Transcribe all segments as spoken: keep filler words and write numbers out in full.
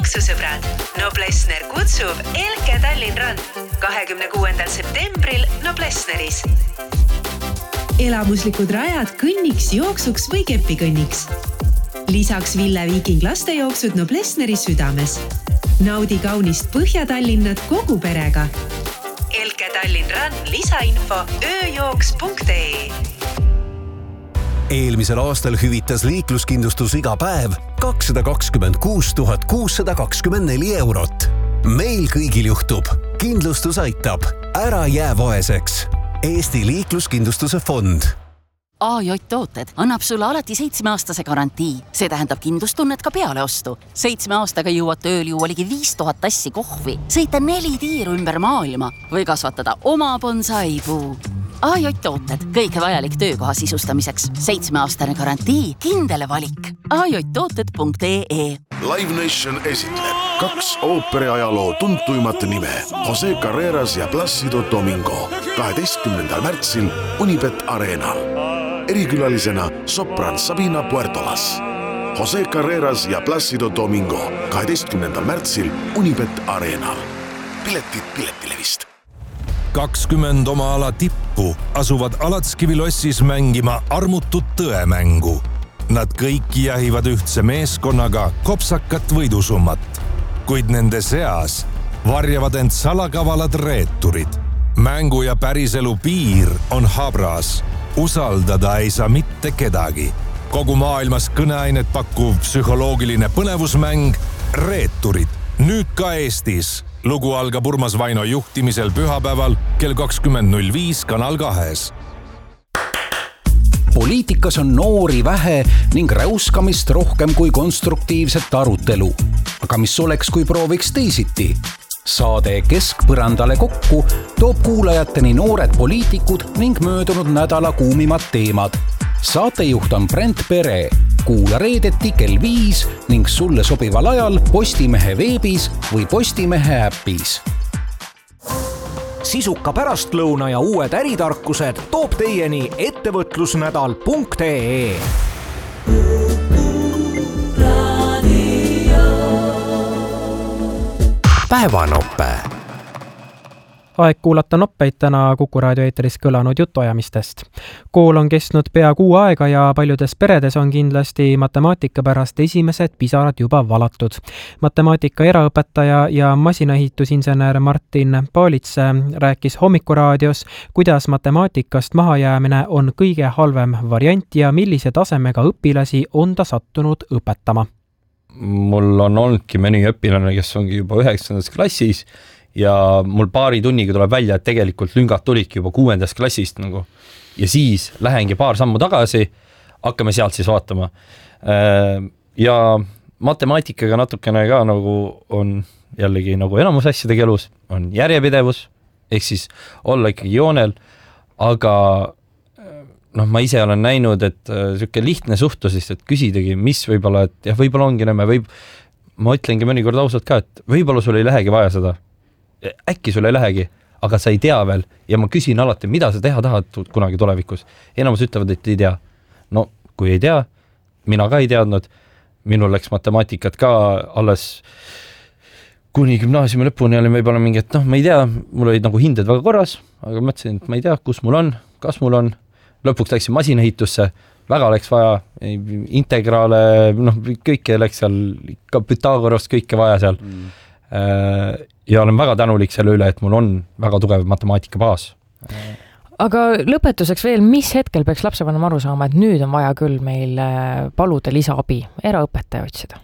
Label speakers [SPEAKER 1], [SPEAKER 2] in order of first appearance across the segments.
[SPEAKER 1] jooksusõbrad. Noblessner kutsub Elke Tallinn Run kahekümne kuuendal septembril Noblessneris. Elamuslikud rajad kõnniks, jooksuks või kepikõnniks. Lisaks Ville Viiking lastejooksud Noblessneri südames. Naudi kaunist Põhja-Tallinnat kogu perega. Elke Tallinn Run lisainfo ööjooks punkt ee.
[SPEAKER 2] Eelmisel aastal hüvitas liikluskindlustus iga päev kakssada kakskümmend kuus tuhat kuussada kakskümmend neli eurot. Meil kõigil juhtub. Kindlustus aitab. Ära jää vaeseks. Eesti liikluskindlustuse fond.
[SPEAKER 3] A J Tooted annab sulle alati seitsmeaastase garantii. See tähendab kindlustunnet ka peale ostu. Seitsme aastaga jõuad tööl juua ligi viis tuhat tassi kohvi, sõita neli tiiru ümber maailma või kasvatada oma bonsaipuu. A J Tooted, kõike vajalik töökoha sisustamiseks. Seitsmeaastane garantii, kindele valik. A J tooted punkt ee.
[SPEAKER 4] Live Nation esitleb kaks ooperi ajaloo tuntuimat nime Jose Carreras ja Plácido Domingo kaheteistkümnendal märtsil Unibet Arenal. Erikülalisena sopran Sabina Puertolas. Jose Carreras ja Plácido Domingo kaheteistkümnendal märtsil Unibet Arenal. Piletid Piletilevist.
[SPEAKER 5] kakskümmend oma ala tippu asuvad Alatskivilossis mängima armutut tõemängu. Nad kõik jahivad ühtse meeskonnaga kopsakat võidusummat, kuid nende seas varjavad end salakavalad reeturid. Mängu ja päriselu piir on habras. Usaldada ei saa mitte kedagi. Kogu maailmas kõneainet pakkuv psühholoogiline põnevusmäng Reeturid. Nüüd ka Eestis. Lugu algab Urmas Vaino juhtimisel pühapäeval kell kakskümmend null viis Kanal kahes.
[SPEAKER 6] Poliitikas on noori vähe ning räuskamist rohkem kui konstruktiivset arutelu. Aga mis oleks, kui prooviks teisiti? Saade Keskpõrandale kokku toob kuulajateni noored poliitikud ning möödunud nädala kuumimad teemad. Saatejuht on Brent Pere. Kuula reedeti kell viis ning sulle sobival ajal Postimehe veebis või Postimehe äpis.
[SPEAKER 7] Sisuka pärastlõuna ja uued äritarkused toob teieni ettevõtlusnädal punkt ee.
[SPEAKER 8] Päevanoppe.
[SPEAKER 9] Aeg kuulata noppeid täna Kuku raadio eetris kõlanud jutuajamistest. Kool on kestnud pea kuu aega ja paljudes peredes on kindlasti matemaatika pärast esimesed pisarad juba valatud. Matemaatika eraõpetaja ja masinaehitusinsener Martin Paalits rääkis Hommikuraadios, kuidas matemaatikast mahajäämine on kõige halvem variant ja millise tasemega õpilasi on ta sattunud õpetama.
[SPEAKER 10] Mul on olnudki mõni õpilane, kes ongi juba üheksandas klassis, ja mul paari tunniga tuleb välja, et tegelikult lüngad tulidki juba kuuendast klassist nagu. Ja siis lähengi paar sammu tagasi, hakkame sealt siis vaatama. Ja matemaatikaga natukene ka nagu on jällegi nagu enamus asjadega elus, on järjepidevus, ehk siis olla ikkagi joonel, aga noh, ma ise olen näinud, et siuke lihtne suhtlus, et küsidagi, mis võib-olla, et jah, võib-olla ongi näme, võib, ma ütlengi mõnikord ausalt ka, et võib-olla sul ei lähegi vaja seda. Äkki sul ei lähegi, aga sa ei tea veel ja ma küsin alati, mida sa teha tahad kunagi tulevikus. Enamus ütlevad, et ei tea. No, kui ei tea, mina ka ei teadnud. Minul läks matemaatikat ka alles kuni gümnaasiumi lõpuni oli võib-olla mingi, et noh, ma ei tea, mul olid nagu hinded väga korras, aga mõtlesin, et ma ei tea, kus mul on, kas mul on. Lõpuks läksin masinehitusse, väga läks vaja integraale, noh, kõike läks seal, ka Pythagorast kõike vaja seal. Mm. Ja olen väga tänulik selle üle, et mul on väga tugev matemaatika baas.
[SPEAKER 11] Aga lõpetuseks veel, mis hetkel peaks lapsevanem aru saama, et nüüd on vaja küll meil paluda lisaabi, eraõpetaja otsida?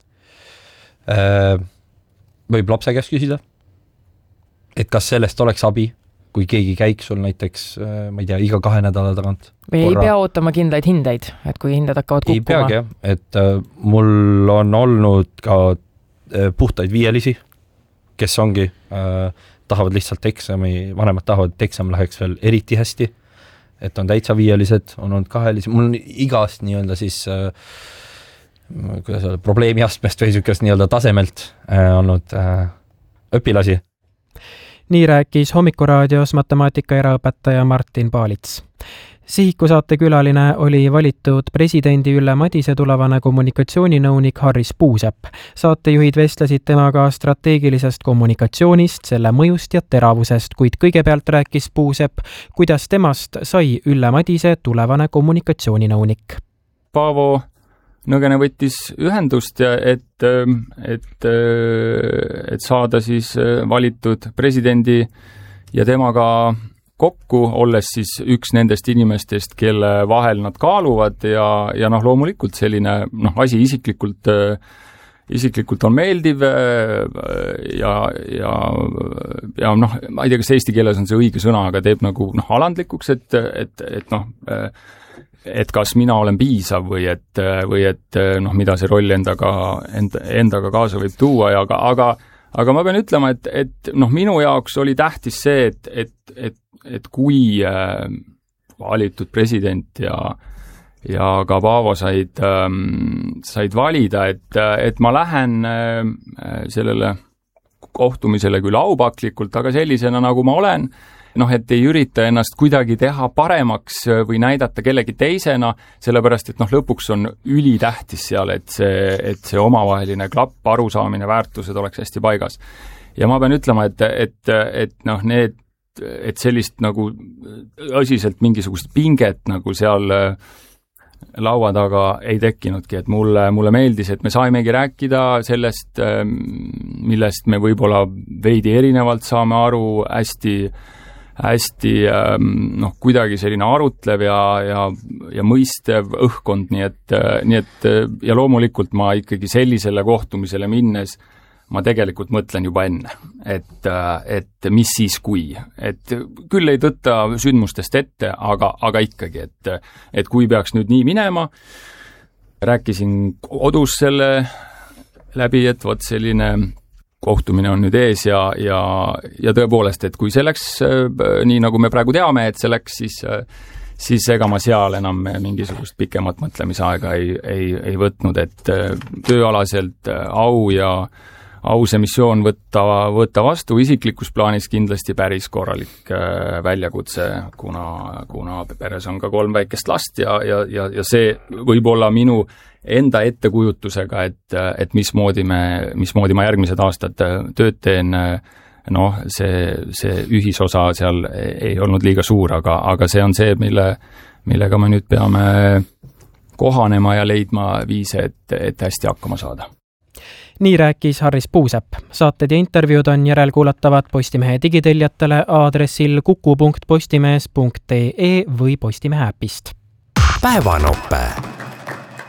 [SPEAKER 10] Võib lapse käest küsida, et kas sellest oleks abi, kui keegi käiks sul näiteks, ma ei tea, iga kahe nädala tagant.
[SPEAKER 11] Või ei pea ootama kindlaid hindeid, et kui hinded hakkavad kukkuma?
[SPEAKER 10] Ei peagi, et mul on olnud ka puhtaid viielisi, kes ongi, äh, tahavad lihtsalt eksami, vanemad tahavad, et eksam läheks veel eriti hästi, et on täitsa viielised, on olnud kahelisi, mul on igast nii-öelda siis äh, kuidas öelda, probleemi astmest või sükest nii-öelda tasemelt äh, olnud äh, õpilasi.
[SPEAKER 9] nii rääkis Hommikuraadios matemaatika eraõpetaja Martin Paalits. Sihiku saate külaline oli valitud presidendi Ülle Madise tulevane kommunikatsiooninõunik Harris Puusepp. Saatejuhid vestlesid temaga strateegilisest kommunikatsioonist, selle mõjust ja teravusest, kuid kõigepealt rääkis Puusepp, kuidas temast sai Ülle Madise tulevane kommunikatsiooninõunik.
[SPEAKER 8] Paavo Nõgene võttis ühendust, ja et, et, et saada siis valitud presidendi ja temaga kokku, olles siis üks nendest inimestest, kelle vahel nad kaaluvad ja, ja noh, loomulikult selline noh, asi isiklikult, isiklikult on meeldiv ja, ja, ja noh, ma ei tea, kas eesti keeles on see õige sõna, aga teeb nagu noh, alandlikuks, et, et, et noh, et kas mina olen piisav või et, või et noh, mida see roll endaga, enda, endaga kaasa võib tuua, ja aga, aga, aga ma pean ütlema, et, et noh, minu jaoks oli tähtis see, et, et, et et kui äh, valitud president ja, ja ka Paavo said, ähm, said valida, et, et ma lähen äh, sellele kohtumisele küll aupaklikult, aga sellisena, nagu ma olen, noh, et ei ürita ennast kuidagi teha paremaks või näidata kellegi teisena, sellepärast, et noh, lõpuks on ülitähtis seal, et see, et see omavaheline klapp, arusaamine, väärtused oleks hästi paigas. Ja ma pean ütlema, et, et, et noh, need et sellist nagu õsiselt mingisugust pinget nagu seal laua taga ei tekkinudki, et mulle, mulle meeldis, et me saimegi rääkida sellest, millest me võib-olla veidi erinevalt saame aru, hästi, hästi noh, kuidagi selline arutlev ja, ja, ja mõistev õhkkond, nii et, nii et ja loomulikult ma ikkagi sellisele kohtumisele minnes ma tegelikult mõtlen juba enne, et, et mis siis kui, et küll ei tõtta sündmustest ette, aga, aga ikkagi, et, et kui peaks nüüd nii minema, rääkisin kodus selle läbi, et vot selline kohtumine on nüüd ees ja, ja, ja tõepoolest, et kui see läks nii, nagu me praegu teame, et see läks, siis, siis ega ma seal enam mingisugust pikemat mõtlemisaega ei, ei, ei võtnud, et tööalaselt au ja au see missioon võtta, võtta vastu, isiklikus plaanis kindlasti päris korralik äh, väljakutse, kuna, kuna peres on ka kolm väikest last ja, ja, ja, ja see võib olla minu enda ettekujutusega, et, et mismoodi, me, mismoodi ma järgmised aastad tööd teen, noh, see, see ühisosa seal ei olnud liiga suur, aga, aga see on see, mille, millega me nüüd peame kohanema ja leidma viise, et, et hästi hakkama saada.
[SPEAKER 9] Nii rääkis Harris Puusepp. Saated ja intervjuud on järelkuulatavad Postimehe digiteljatele aadressil kuku punkt postimees punkt ee või Postimehe äpist.
[SPEAKER 2] Päevanope.